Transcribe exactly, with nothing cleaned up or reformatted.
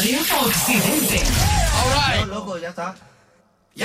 Radio Occidente. All right. No, loco, ya está.